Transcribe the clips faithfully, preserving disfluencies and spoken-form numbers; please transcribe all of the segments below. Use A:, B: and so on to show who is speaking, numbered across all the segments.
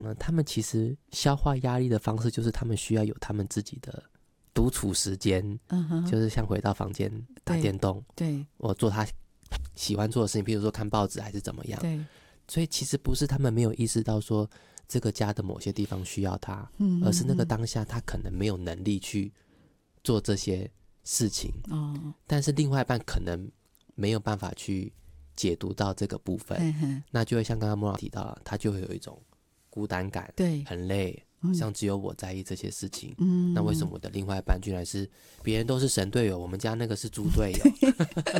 A: 嗯，他们其实消化压力的方式就是他们需要有他们自己的独处时间，
B: 嗯哼，
A: 就是像回到房间打电动，
B: 对，
A: 我做他喜欢做的事情，比如说看报纸还是怎么样。
B: 对，
A: 所以其实不是他们没有意识到说这个家的某些地方需要他，
B: 嗯哼哼，
A: 而是那个当下他可能没有能力去做这些事情，
B: 哦，
A: 但是另外一半可能没有办法去解读到这个部分，
B: 嘿嘿，
A: 那就会像刚刚莫老提到了，他就会有一种孤单感，
B: 对，
A: 很累，好像只有我在意这些事情，
B: 嗯，
A: 那为什么我的另外一半居然是别人都是神队友，我们家那个是猪队友？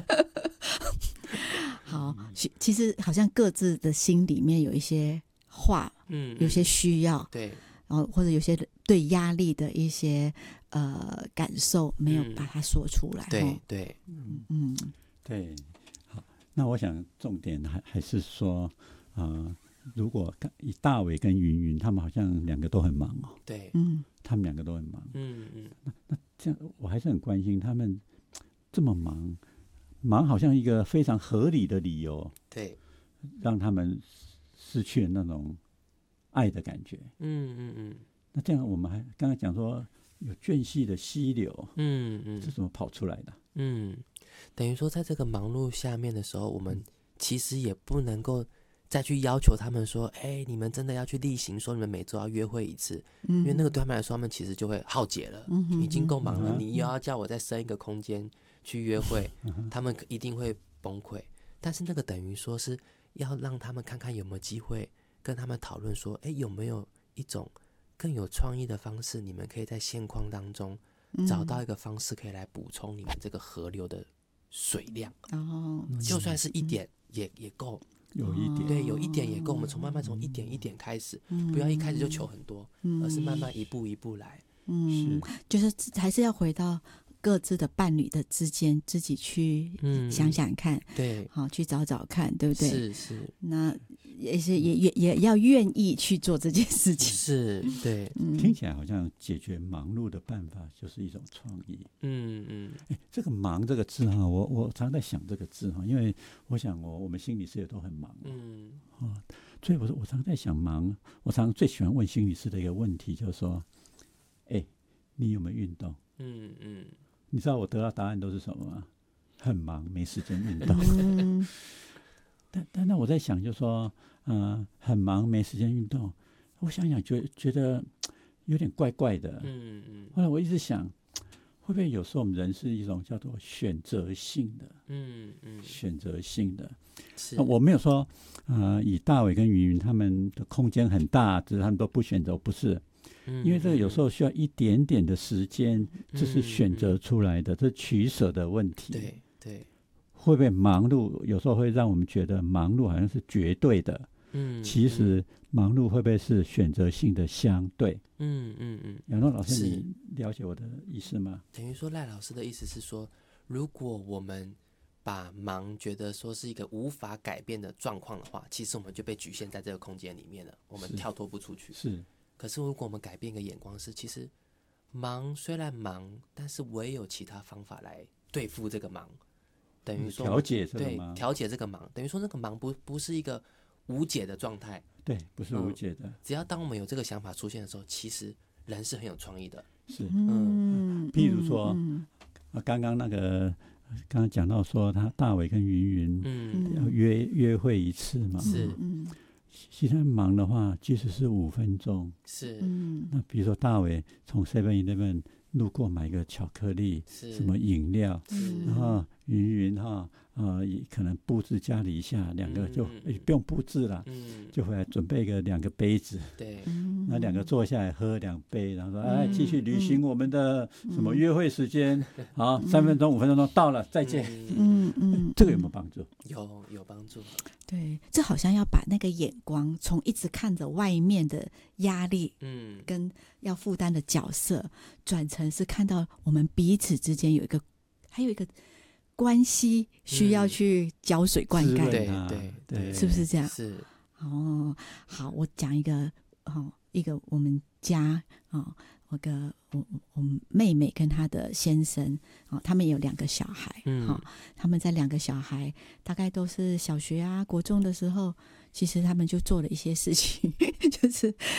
B: 好，其其实好像各自的心里面有一些话，
A: 嗯，
B: 有些需要，
A: 对，
B: 然后或者有些对压力的一些呃感受没有把它说出来，
A: 对
B: 哦
A: 对，
B: 嗯嗯，
C: 对，好，那我想重点还还是说，呃，如果以大伟跟云云，他们好像两个都很忙哦，
A: 对，
B: 嗯，
C: 他们两个都很忙，
A: 嗯嗯，
C: 那那这样我还是很关心他们这么忙，忙好像一个非常合理的理由，
A: 对，
C: 让他们失去了那种爱的感觉。
A: 嗯嗯嗯，
C: 那这样我们还刚才讲说有间隙的溪流，
A: 嗯嗯，
C: 这怎么跑出来的？
A: 嗯，等于说在这个忙碌下面的时候，我们其实也不能够再去要求他们说，哎，你们真的要去例行说你们每周要约会一次，
B: 嗯，
A: 因为那个对他们来说，他们其实就会耗竭了，
B: 嗯哼
A: 已经够忙了，
C: 嗯哼
A: 你又要叫我再生一个空间去约会，他们一定会崩溃。但是那个等于说是要让他们看看有没有机会跟他们讨论说，哎，有没有一种更有创意的方式，你们可以在现况当中找到一个方式，可以来补充你们这个河流的水量，
B: 然后
A: 就算是一点也也够。
C: 有一点，
A: 对，有一点也够。我们从慢慢从一点一点开始，不要一开始就求很多，而是慢慢一步一步来。
B: 嗯，就是还是要回到各自的伴侣的之间，自己去想想看，
A: 嗯、对，
B: 好去找找看，对不对？
A: 是是，
B: 那也是也也也要愿意去做这件事情，
A: 是，对，
B: 嗯，
C: 听起来好像解决忙碌的办法就是一种创意。
A: 嗯嗯，
C: 哎，这个“忙”这个字哈，我我常在想这个字哈，因为我想我我们心理师也都很忙，
A: 嗯，
C: 哦，所以我我常在想忙，我常最喜欢问心理师的一个问题就是说，哎，你有没有运动？
A: 嗯嗯，
C: 你知道我得到答案都是什么吗？很忙，没时间运动。
B: 嗯
C: 但但那我在想，就是说，呃，很忙没时间运动，我想想觉觉得有点怪怪的。
A: 嗯嗯。
C: 后来我一直想，会不会有时候我们人是一种叫做选择性的，
A: 嗯嗯，
C: 选择性的。
A: 是、
C: 呃，我没有说，呃，以大伟跟云云他们的空间很大，只是他们都不选择，不是。
A: 嗯，
C: 因为这个有时候需要一点点的时间，这是选择出来的，这是取舍的问题。
A: 对对。
C: 会不会忙碌？有时候会让我们觉得忙碌好像是绝对的，
A: 嗯，
C: 其实忙碌会不会是选择性的相对？
A: 嗯嗯嗯。
C: 杨东老师，你了解我的意思吗？
A: 等于说赖老师的意思是说，如果我们把忙觉得说是一个无法改变的状况的话，其实我们就被局限在这个空间里面了，我们跳脱不出去。
C: 是。
A: 可是如果我们改变一个眼光是，其实忙虽然忙，但是我也有其他方法来对付这个忙。等于说
C: 调解这个忙，
A: 对，调解这个忙，等于说那个忙不不是一个无解的状态，
C: 对，不是无解的、
A: 嗯。只要当我们有这个想法出现的时候，其实人是很有创意的。
C: 是，
B: 嗯，
C: 譬如说，
B: 嗯
C: 嗯、刚刚那个刚刚讲到说，他大伟跟云云，
A: 嗯，
C: 要约约会一次嘛，
A: 是，
B: 嗯，
C: 其实忙的话，即使是五分钟，
A: 是，
B: 嗯，
C: 那比如说大伟从 seven eleven 路过买个巧克力，什么饮料，然后云云哈呃可能布置家里一下，两个就、嗯欸、不用布置了、嗯，就回来准备个两个杯子，
A: 对，
C: 那两个坐下来喝两杯，然后说哎继续履行我们的什么约会时间，嗯、好三分钟五分钟到了再见，
B: 嗯嗯，
C: 这个有没有帮助？
A: 有有帮助。
B: 对，这好像要把那个眼光从一直看着外面的压力，嗯，跟要负担的角色，转成是看到我们彼此之间有一个，还有一个关系需要去浇水灌溉，
C: 对
A: 对对，
B: 是不是这样？
A: 是。
B: 哦，好，我讲一个，哦，一个我们家哦，我个我我妹妹跟她的先生，哦，他们有两个小孩，嗯，哦，他们在两个小孩大概都是小学啊、国中的时候，其实他们就做了一些事情，就是